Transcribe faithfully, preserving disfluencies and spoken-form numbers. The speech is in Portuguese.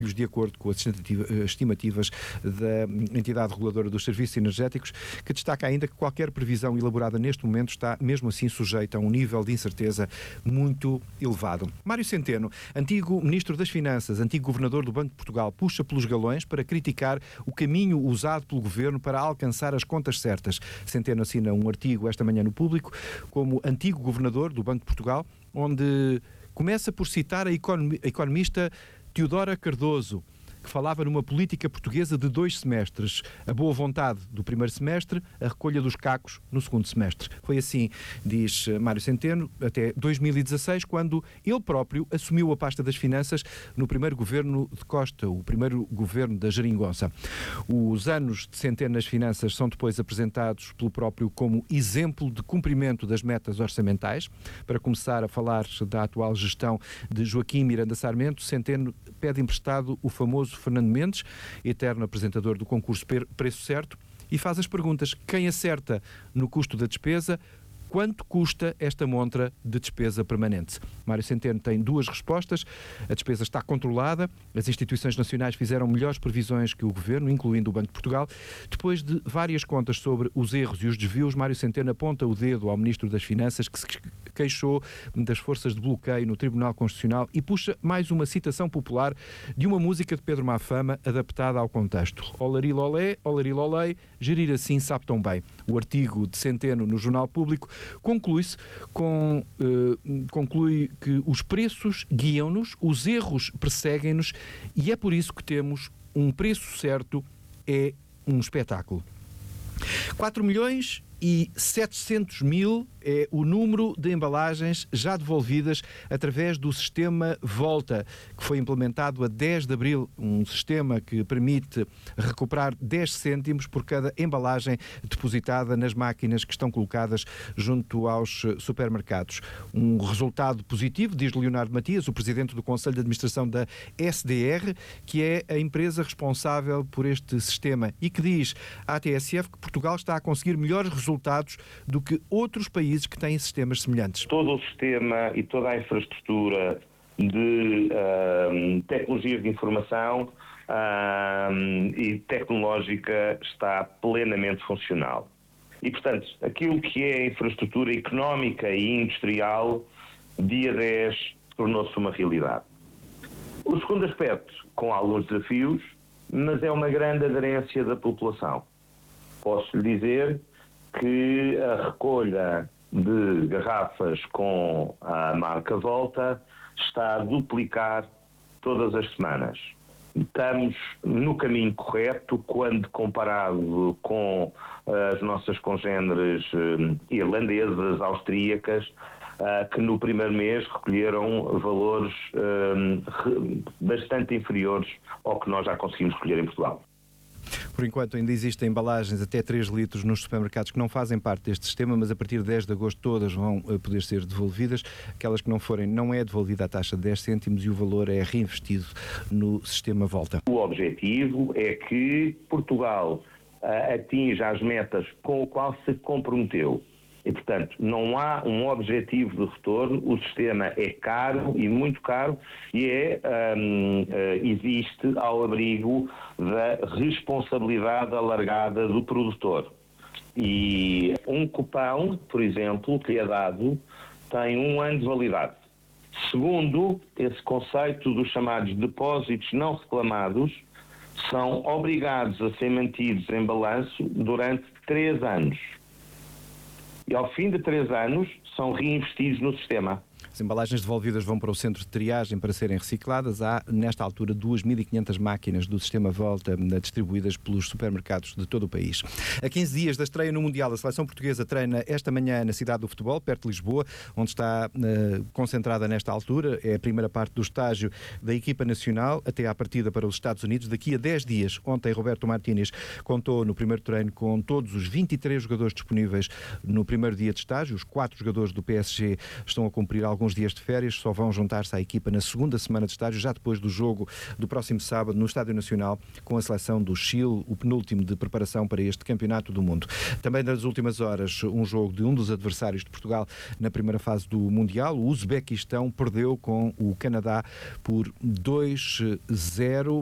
de acordo com as estimativas da entidade reguladora dos serviços energéticos, que destaca ainda que qualquer previsão elaborada neste momento está, mesmo assim, sujeita a um nível de incerteza muito elevado. Mário Centeno, antigo Ministro das Finanças, antigo Governador do Banco de Portugal, puxa pelos galões para criticar o caminho usado pelo Governo para alcançar as contas certas. Centeno assina um artigo esta manhã no Público, como antigo Governador do Banco de Portugal, onde começa por citar a economista Teodora Cardoso, que falava numa política portuguesa de dois semestres, a boa vontade do primeiro semestre, a recolha dos cacos no segundo semestre. Foi assim, diz Mário Centeno, até dois mil e dezasseis, quando ele próprio assumiu a pasta das finanças no primeiro governo de Costa, o primeiro governo da Geringonça. Os anos de Centeno nas finanças são depois apresentados pelo próprio como exemplo de cumprimento das metas orçamentais. Para começar a falar da atual gestão de Joaquim Miranda Sarmento, Centeno pede emprestado o famoso Fernando Mendes, eterno apresentador do concurso Preço Certo, e faz as perguntas: quem acerta no custo da despesa? Quanto custa esta montra de despesa permanente? Mário Centeno tem duas respostas. A despesa está controlada, as instituições nacionais fizeram melhores previsões que o Governo, incluindo o Banco de Portugal. Depois de várias contas sobre os erros e os desvios, Mário Centeno aponta o dedo ao Ministro das Finanças, que se queixou das forças de bloqueio no Tribunal Constitucional, e puxa mais uma citação popular de uma música de Pedro Mafama adaptada ao contexto. Olari lolé, olari lolei, gerir assim sabe tão bem. O artigo de Centeno no Jornal Público conclui-se com, uh, conclui que os preços guiam-nos, os erros perseguem-nos, e é por isso que temos um preço certo, é um espetáculo. quatro milhões e setecentos mil é o número de embalagens já devolvidas através do sistema Volta, que foi implementado a dez de abril, um sistema que permite recuperar dez cêntimos por cada embalagem depositada nas máquinas que estão colocadas junto aos supermercados. Um resultado positivo, diz Leonardo Matias, o presidente do Conselho de Administração da S D R, que é a empresa responsável por este sistema, e que diz à T S F que Portugal está a conseguir melhores resultados resultados do que outros países que têm sistemas semelhantes. Todo o sistema e toda a infraestrutura de uh, tecnologias de informação uh, e tecnológica está plenamente funcional. E, portanto, aquilo que é a infraestrutura económica e industrial, dia dez, tornou-se uma realidade. O segundo aspecto, com alguns desafios, mas é uma grande aderência da população. Posso lhe dizer que a recolha de garrafas com a marca Volta está a duplicar todas as semanas. Estamos no caminho correto quando comparado com as nossas congêneres irlandesas, austríacas, que no primeiro mês recolheram valores bastante inferiores ao que nós já conseguimos recolher em Portugal. Por enquanto ainda existem embalagens até três litros nos supermercados que não fazem parte deste sistema, mas a partir de dez de agosto todas vão poder ser devolvidas. Aquelas que não forem, não é devolvida a taxa de dez cêntimos e o valor é reinvestido no sistema Volta. O objetivo é que Portugal uh, atinja as metas com o qual se comprometeu. E, portanto, não há um objetivo de retorno, o sistema é caro e muito caro e é, um, uh, existe ao abrigo da responsabilidade alargada do produtor. E um cupão, por exemplo, que é dado, tem um ano de validade. Segundo, esse conceito dos chamados depósitos não reclamados, são obrigados a ser mantidos em balanço durante três anos. E ao fim de três anos são reinvestidos no sistema. As embalagens devolvidas vão para o centro de triagem para serem recicladas. Há, nesta altura, duas mil e quinhentas máquinas do sistema Volta distribuídas pelos supermercados de todo o país. A quinze dias da estreia no Mundial, a seleção portuguesa treina esta manhã na cidade do futebol, perto de Lisboa, onde está uh, concentrada nesta altura. É a primeira parte do estágio da equipa nacional até à partida para os Estados Unidos. Daqui a dez dias, ontem Roberto Martínez contou no primeiro treino com todos os vinte e três jogadores disponíveis no primeiro dia de estágio. Os quatro jogadores do P S G estão a cumprir alguns alguns dias de férias, só vão juntar-se à equipa na segunda semana de estágio, já depois do jogo do próximo sábado no Estádio Nacional, com a seleção do Chile, o penúltimo de preparação para este Campeonato do Mundo. Também nas últimas horas, um jogo de um dos adversários de Portugal na primeira fase do Mundial. O Uzbequistão perdeu com o Canadá por dois a zero.